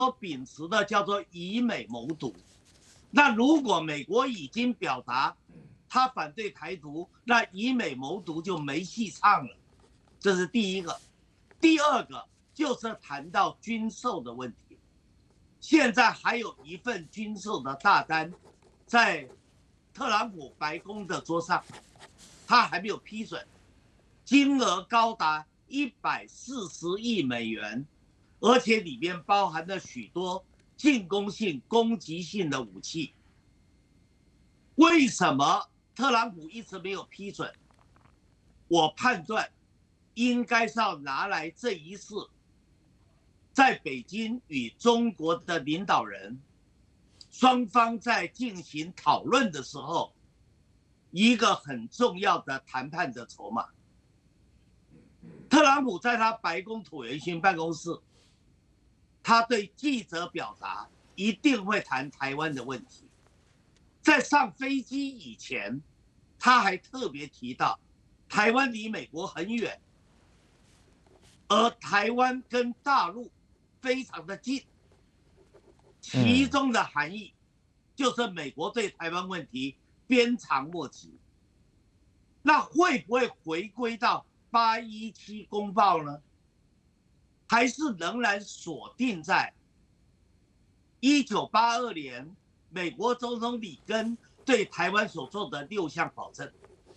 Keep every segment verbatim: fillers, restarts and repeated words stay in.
秉持的叫做以美谋独。那如果美国已经表达他反对台独，那以美谋独就没戏唱了。这是第一个。第二个就是谈到军售的问题。现在还有一份军售的大单在特朗普白宫的桌上，他还没有批准，金额高达一百四十亿美元，而且里面包含了许多进攻性、攻击性的武器。为什么特朗普一直没有批准？我判断应该是要拿来这一次在北京与中国的领导人双方在进行讨论的时候，一个很重要的谈判的筹码。特朗普在他白宫椭圆形办公室，他对记者表达一定会谈台湾的问题。在上飞机以前，他还特别提到，台湾离美国很远，而台湾跟大陆非常的近，其中的含义就是美国对台湾问题鞭长莫及。那会不会回归到八一七公报呢？还是仍然锁定在一九八二年美国总统里根对台湾所做的六项保证？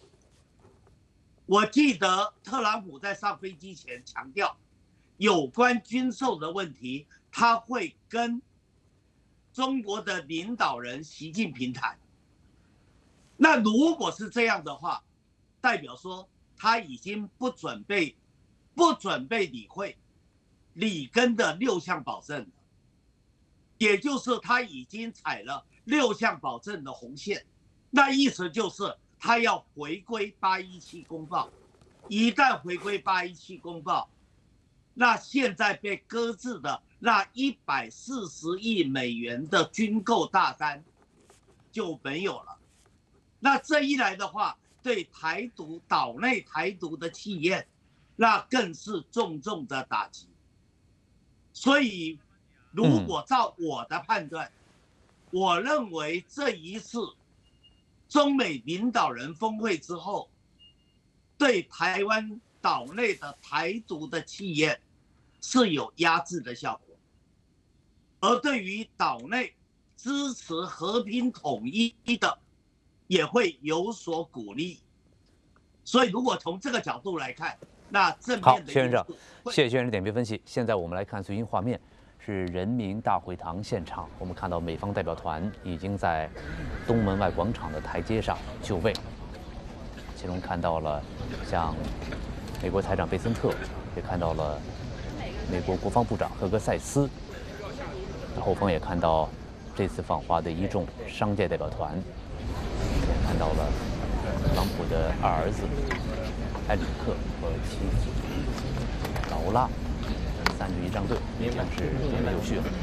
我记得特朗普在上飞机前强调，有关军售的问题，他会跟中国的领导人习近平谈。那如果是这样的话，代表说他已经不准备不准备理会里根的六项保证了，也就是他已经踩了六项保证的红线。那意思就是他要回归八一七公报。一旦回归八一七公报，那现在被搁置的那一百四十亿美元的军购大单就没有了。那这一来的话，对台独岛内台独的企业，那更是重重的打击。所以，如果照我的判断，嗯、我认为这一次中美领导人峰会之后，对台湾岛内的台独的企业是有压制的效果，而对于岛内支持和平统一的，也会有所鼓励。所以，如果从这个角度来看，那正面的。好， 谢院长，谢谢谢院长点评分析。现在我们来看最新画面，是人民大会堂现场。我们看到美方代表团已经在东门外广场的台阶上就位。其中看到了像美国财长贝森特，也看到了美国国防部长赫格塞斯，后方也看到这次访华的一众商界代表团，也看到了特朗普的二儿子埃里克和妻子劳拉，三支仪仗队已经是准备就绪了。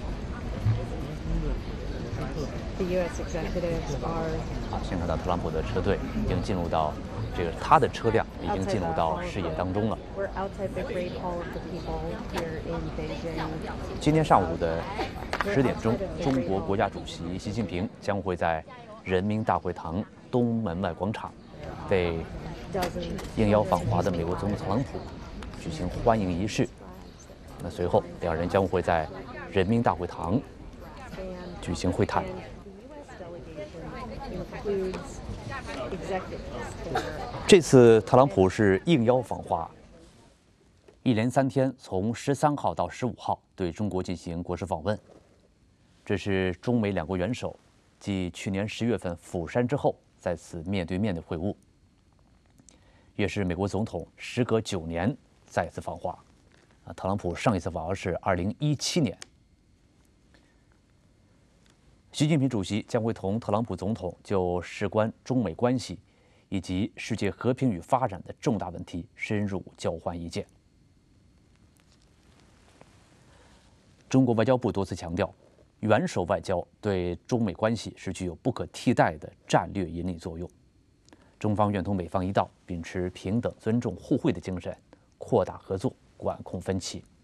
好，先看到特朗普的车队已经进入到这个他的车辆已经进入到视野当中了。今天上午的十点钟，中国国家主席习近平将会在人民大会堂东门外广场为应邀访华的美国总统特朗普举行欢迎仪式。那随后，两人将会在人民大会堂举行会谈。这次特朗普是应邀访华，一连三天，从十三号到十五号对中国进行国事访问。这是中美两国元首继去年十月份釜山之后再次面对面的会晤，也是美国总统时隔九年再次访华。啊，特朗普上一次访华是二零一七年。习近平主席将会同特朗普总统就事关中美关系以及世界和平与发展的重大问题深入交换意见。中国外交部多次强调，元首外交对中美关系是具有不可替代的战略引领作用。中方愿同美方一道，秉持平等、尊重、互惠的精神，扩大合作，管控分歧。